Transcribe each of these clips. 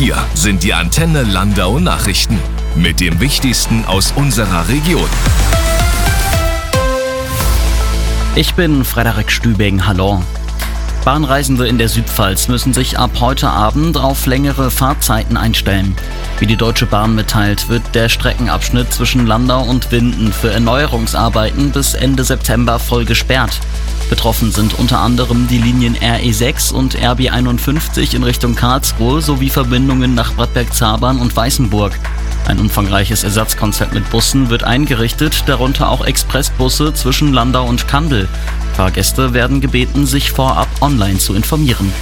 Hier sind die Antenne Landau Nachrichten mit dem Wichtigsten aus unserer Region. Ich bin Frederik Stübing, hallo. Bahnreisende in der Südpfalz müssen sich ab heute Abend auf längere Fahrzeiten einstellen. Wie die Deutsche Bahn mitteilt, wird der Streckenabschnitt zwischen Landau und Winden für Erneuerungsarbeiten bis Ende September voll gesperrt. Betroffen sind unter anderem die Linien RE6 und RB 51 in Richtung Karlsruhe sowie Verbindungen nach Bad Bergzabern und Weißenburg. Ein umfangreiches Ersatzkonzept mit Bussen wird eingerichtet, darunter auch Expressbusse zwischen Landau und Kandel. Fahrgäste werden gebeten, sich vorab online zu informieren.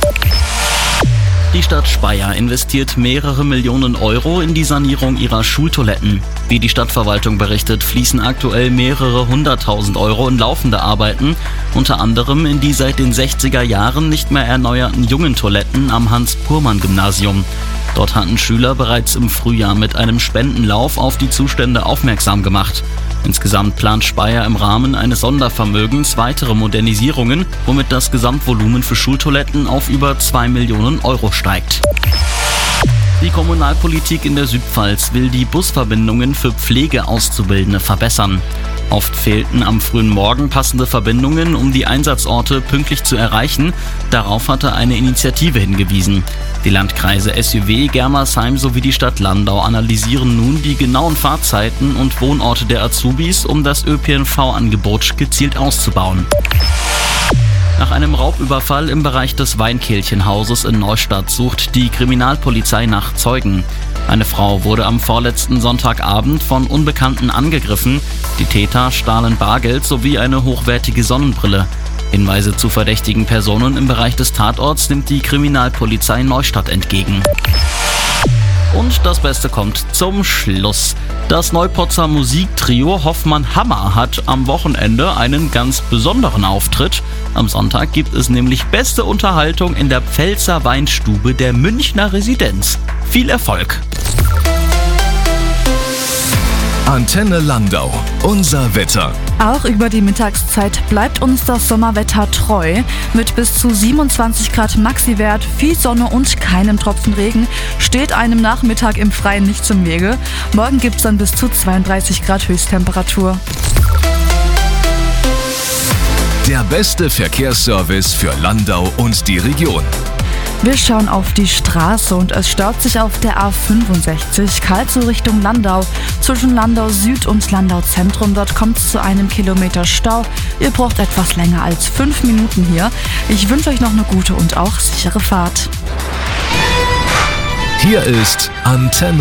Die Stadt Speyer investiert mehrere Millionen Euro in die Sanierung ihrer Schultoiletten. Wie die Stadtverwaltung berichtet, fließen aktuell mehrere 100.000 Euro in laufende Arbeiten, unter anderem in die seit den 60er Jahren nicht mehr erneuerten Jungentoiletten am Hans-Purmann-Gymnasium. Dort hatten Schüler bereits im Frühjahr mit einem Spendenlauf auf die Zustände aufmerksam gemacht. Insgesamt plant Speyer im Rahmen eines Sondervermögens weitere Modernisierungen, womit das Gesamtvolumen für Schultoiletten auf über 2 Millionen Euro steigt. Die Kommunalpolitik in der Südpfalz will die Busverbindungen für Pflegeauszubildende verbessern. Oft fehlten am frühen Morgen passende Verbindungen, um die Einsatzorte pünktlich zu erreichen. Darauf hatte eine Initiative hingewiesen. Die Landkreise SUW, Germersheim sowie die Stadt Landau analysieren nun die genauen Fahrzeiten und Wohnorte der Azubis, um das ÖPNV-Angebot gezielt auszubauen. Nach einem Raubüberfall im Bereich des Weinkehlchenhauses in Neustadt sucht die Kriminalpolizei nach Zeugen. Eine Frau wurde am vorletzten Sonntagabend von Unbekannten angegriffen. Die Täter stahlen Bargeld sowie eine hochwertige Sonnenbrille. Hinweise zu verdächtigen Personen im Bereich des Tatorts nimmt die Kriminalpolizei Neustadt entgegen. Und das Beste kommt zum Schluss. Das Neupotzer Musiktrio Hoffmann Hammer hat am Wochenende einen ganz besonderen Auftritt. Am Sonntag gibt es nämlich beste Unterhaltung in der Pfälzer Weinstube der Münchner Residenz. Viel Erfolg! Antenne Landau, unser Wetter. Auch über die Mittagszeit bleibt uns das Sommerwetter treu. Mit bis zu 27 Grad Maxiwert, viel Sonne und keinem Tropfen Regen steht einem Nachmittag im Freien nichts im Wege. Morgen gibt es dann bis zu 32 Grad Höchsttemperatur. Der beste Verkehrsservice für Landau und die Region. Wir schauen auf die Straße und es staut sich auf der A65 Karlsruhe Richtung Landau. Zwischen Landau Süd und Landau Zentrum, dort kommt es zu 1 Kilometer Stau. Ihr braucht etwas länger als 5 Minuten hier. Ich wünsche euch noch eine gute und auch sichere Fahrt. Hier ist Antenne